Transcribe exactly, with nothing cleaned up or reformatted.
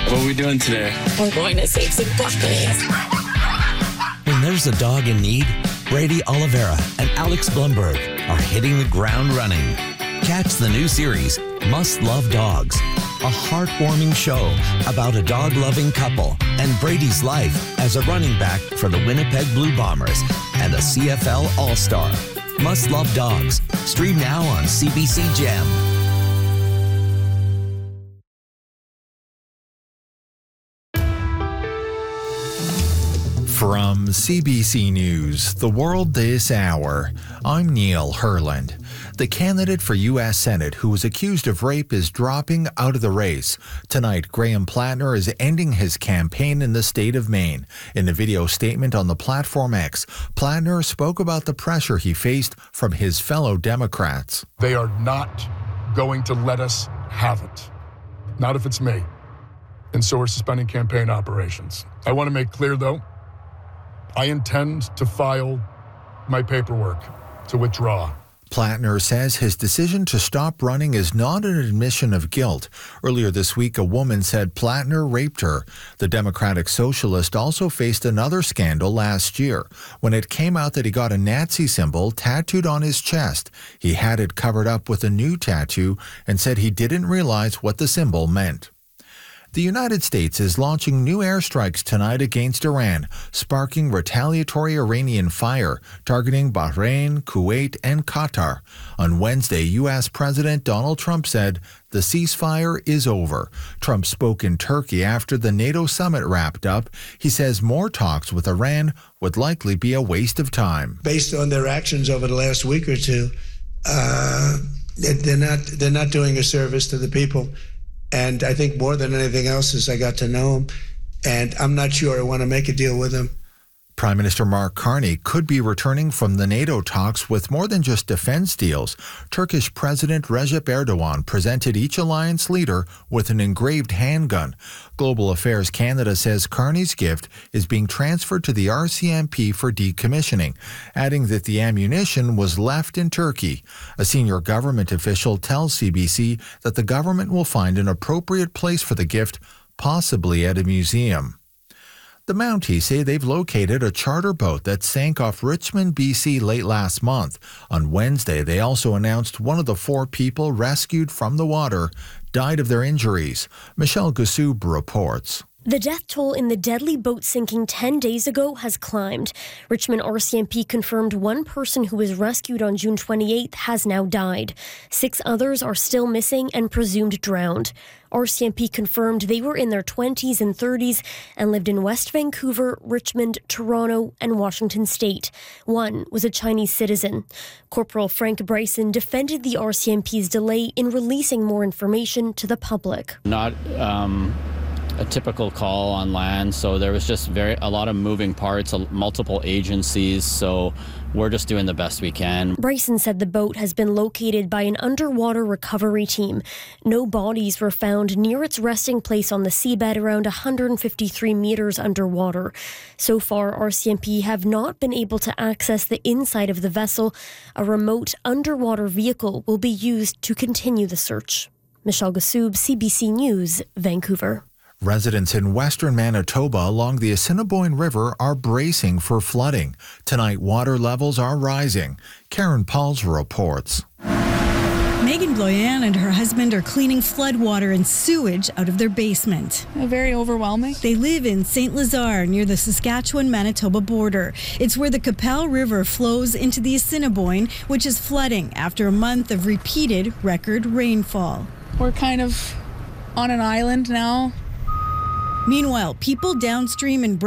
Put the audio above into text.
What are we doing today? We're going to save some puppies. When there's a dog in need, Brady Oliveira and Alex Blumberg are hitting the ground running. Catch the new series, Must Love Dogs, a heartwarming show about a dog-loving couple and Brady's life as a running back for the Winnipeg Blue Bombers and a C F L All-Star. Must Love Dogs. Stream now on C B C Gem. From C B C News, The World This Hour, I'm Neil Herland. The candidate for U S Senate who was accused of rape is dropping out of the race. Tonight, Graham Plattner is ending his campaign in the state of Maine. In a video statement on the platform X, Plattner spoke about the pressure he faced from his fellow Democrats. They are not going to let us have it. Not if it's me. And so we're suspending campaign operations. I want to make clear, though, I intend to file my paperwork to withdraw. Plattner says his decision to stop running is not an admission of guilt. Earlier this week, a woman said Plattner raped her. The Democratic Socialist also faced another scandal last year when it came out that he got a Nazi symbol tattooed on his chest. He had it covered up with a new tattoo and said he didn't realize what the symbol meant. The United States is launching new airstrikes tonight against Iran, sparking retaliatory Iranian fire, targeting Bahrain, Kuwait, and Qatar. On Wednesday, U S President Donald Trump said the ceasefire is over. Trump spoke in Turkey after the NATO summit wrapped up. He says more talks with Iran would likely be a waste of time. Based on their actions over the last week or two, uh, they're not they're not doing a service to the people. And I think more than anything else is I got to know him, and I'm not sure I want to make a deal with him. Prime Minister Mark Carney could be returning from the NATO talks with more than just defense deals. Turkish President Recep Erdogan presented each alliance leader with an engraved handgun. Global Affairs Canada says Carney's gift is being transferred to the R C M P for decommissioning, adding that the ammunition was left in Turkey. A senior government official tells C B C that the government will find an appropriate place for the gift, possibly at a museum. The Mounties say they've located a charter boat that sank off Richmond, B C late last month. On Wednesday, they also announced one of the four people rescued from the water died of their injuries. Michelle Gassoub reports. The death toll in the deadly boat sinking ten days ago has climbed. Richmond R C M P confirmed one person who was rescued on June twenty-eighth has now died. Six others are still missing and presumed drowned. R C M P confirmed they were in their twenties and thirties and lived in West Vancouver, Richmond, Toronto, and Washington State. One was a Chinese citizen. Corporal Frank Bryson defended the R C M P's delay in releasing more information to the public. Not um, a typical call on land, so there was just very a lot of moving parts, multiple agencies, so we're just doing the best we can. Bryson said the boat has been located by an underwater recovery team. No bodies were found near its resting place on the seabed around one hundred fifty-three meters underwater. So far, R C M P have not been able to access the inside of the vessel. A remote underwater vehicle will be used to continue the search. Michelle Gassoub, C B C News, Vancouver. Residents in western Manitoba along the Assiniboine River are bracing for flooding. Tonight, water levels are rising. Karen Pauls reports. Megan Bloyan and her husband are cleaning floodwater and sewage out of their basement. Very overwhelming. They live in Saint Lazare near the Saskatchewan-Manitoba border. It's where the Qu'Appelle River flows into the Assiniboine, which is flooding after a month of repeated record rainfall. We're kind of on an island now. Meanwhile, people downstream in